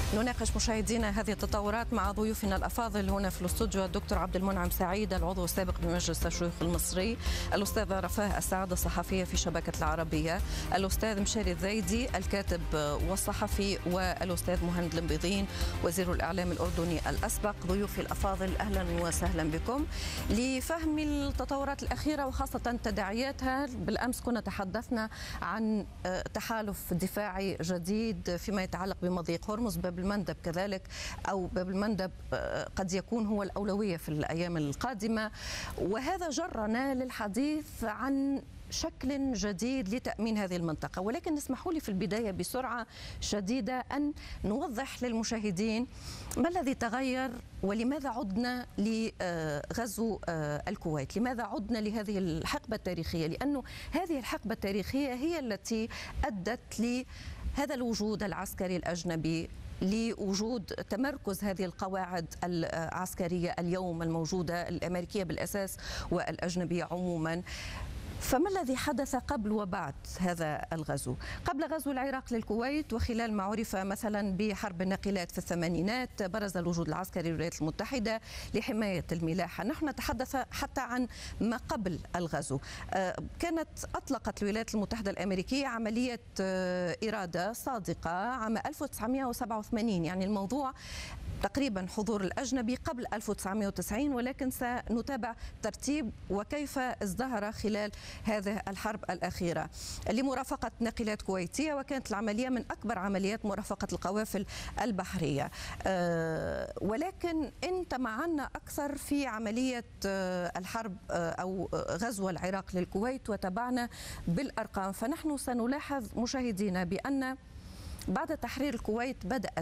نناقش مشاهدينا هذه التطورات مع ضيوفنا الأفاضل هنا في الاستوديو: الدكتور عبد المنعم سعيد، العضو السابق بمجلس الشيوخ المصري، الأستاذ رفاه السعد، الصحفية في شبكة العربية، الأستاذ مشاري الزايدي، الكاتب والصحفي، والأستاذ مهند المبيضين، وزير الإعلام الأردني الأسبق. ضيوفي الأفاضل أهلا وسهلا بكم. لفهم التطورات الأخيرة وخاصة تداعياتها، بالأمس كنا تحدثنا عن تحالف دفاعي جديد فيما يتعلق بمضيق هرمز. باب المندب كذلك، أو باب المندب قد يكون هو الأولوية في الأيام القادمة، وهذا جرنا للحديث عن شكل جديد لتأمين هذه المنطقة. ولكن اسمحوا لي في البداية بسرعة شديدة أن نوضح للمشاهدين ما الذي تغير ولماذا عدنا لغزو الكويت، لماذا عدنا لهذه الحقبة التاريخية، لأنه هذه الحقبة التاريخية هي التي أدت لهذا الوجود العسكري الأجنبي، لوجود تمركز هذه القواعد العسكرية اليوم الموجودة، الأمريكية بالأساس والأجنبية عموما. فما الذي حدث قبل وبعد هذا الغزو؟ قبل غزو العراق للكويت، وخلال ما عرف مثلا بحرب الناقلات في الثمانينات، برز الوجود العسكري للولايات المتحدة لحماية الملاحة. نحن نتحدث حتى عن ما قبل الغزو. كانت أطلقت الولايات المتحدة الأمريكية عملية إرادة صادقة عام 1987، يعني الموضوع تقريبا حضور الأجنبي قبل 1990، ولكن سنتابع ترتيب وكيف ازدهر خلال هذه الحرب الأخيرة لمرافقة ناقلات كويتية، وكانت العملية من أكبر عمليات مرافقة القوافل البحرية. ولكن انت معنا أكثر في عملية الحرب أو غزو العراق للكويت، وتابعنا بالأرقام. فنحن سنلاحظ مشاهدينا بأن بعد تحرير الكويت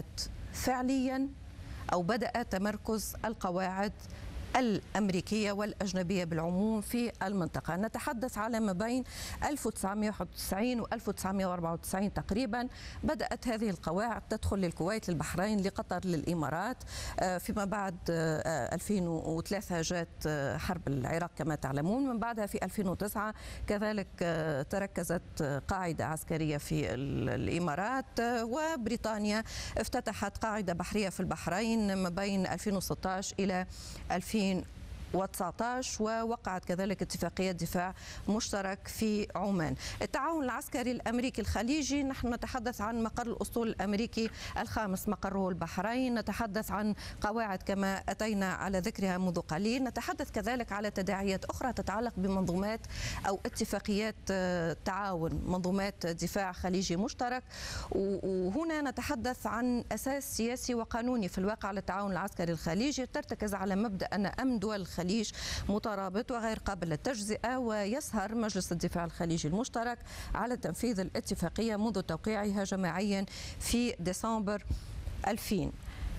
بدأ تمركز القواعد الأمريكية والأجنبية بالعموم في المنطقة. نتحدث على ما بين 1991 و 1994 تقريبا بدأت هذه القواعد تدخل للكويت، للبحرين، لقطر، للإمارات. فيما بعد 2003 جاءت حرب العراق كما تعلمون. من بعدها في 2009 كذلك تركزت قاعدة عسكرية في الإمارات، وبريطانيا افتتحت قاعدة بحرية في البحرين ما بين 2016 إلى 2019، ووقعت كذلك اتفاقية دفاع مشترك في عمان. التعاون العسكري الأمريكي الخليجي، نحن نتحدث عن مقر الأسطول الأمريكي الخامس مقره البحرين، نتحدث عن قواعد كما أتينا على ذكرها منذ قليل، نتحدث كذلك على تداعيات أخرى تتعلق بمنظومات أو اتفاقيات تعاون، منظومات دفاع خليجي مشترك. وهنا نتحدث عن أساس سياسي وقانوني في الواقع للتعاون العسكري الخليجي، ترتكز على مبدأ أن أمن دول الخليج مترابط وغير قابل للتجزئة، ويسهر مجلس الدفاع الخليجي المشترك على تنفيذ الاتفاقية منذ توقيعها جماعيا في ديسمبر 2000.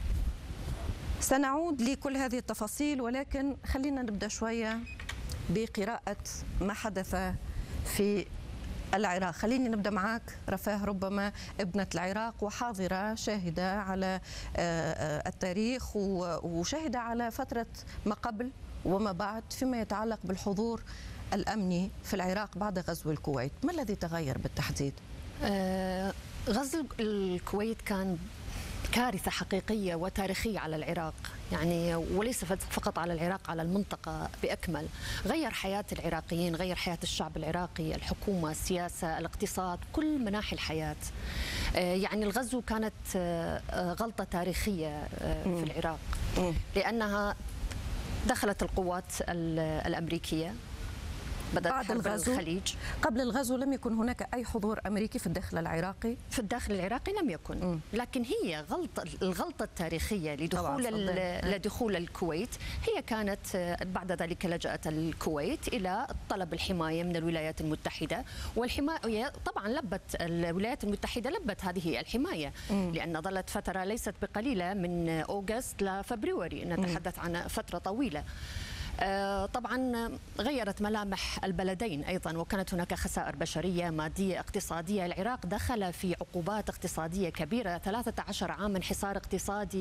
سنعود لكل هذه التفاصيل، ولكن خلينا نبدأ شوية بقراءة ما حدث في العراق. خليني نبدأ معك رفاه، ربما ابنة العراق وحاضرة شاهدة على التاريخ وشاهدة على فترة ما قبل وما بعد فيما يتعلق بالحضور الأمني في العراق بعد غزو الكويت. ما الذي تغير بالتحديد؟ غزو الكويت كان كارثة حقيقية وتاريخية على العراق، يعني وليس فقط على العراق، على المنطقة بأكمل. غير حياة العراقيين، غير حياة الشعب العراقي، الحكومة، السياسة، الاقتصاد، كل مناحي الحياة. يعني الغزو كانت غلطة تاريخية في العراق، لأنها دخلت القوات الأمريكية بعد حرب الخليج. قبل الغزو لم يكن هناك أي حضور أمريكي في الداخل العراقي؟ في الداخل العراقي لم يكن، لكن هي الغلطة التاريخية لدخول الكويت هي كانت بعد ذلك لجأت الكويت إلى طلب الحماية من الولايات المتحدة، والحماية طبعا الولايات المتحدة لبت هذه الحماية، لأن ظلت فترة ليست بقليلة من أوغست لفبراير، نتحدث عن فترة طويلة. طبعا غيرت ملامح البلدين أيضا، وكانت هناك خسائر بشرية، مادية، اقتصادية. العراق دخل في عقوبات اقتصادية كبيرة، 13 عاما حصار اقتصادي